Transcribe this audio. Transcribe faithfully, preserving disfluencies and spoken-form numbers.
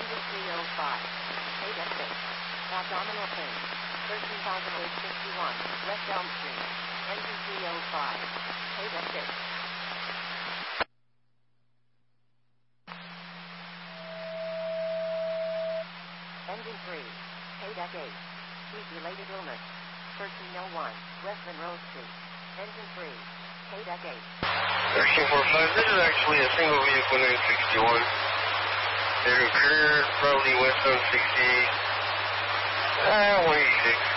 Engine three oh five. eight F six. Abdominal pain. thirteen thousand eight hundred sixty-one. West Elm Street. Engine three oh five. eight F six. Engine three. eight F eight. Heat-related illness. thirteen oh one. West Monroe Street. Engine three. eight F eight. thirteen forty-five, this is actually a single vehicle nine sixty-one. It occurred probably west on sixty, uh, one eighty-six.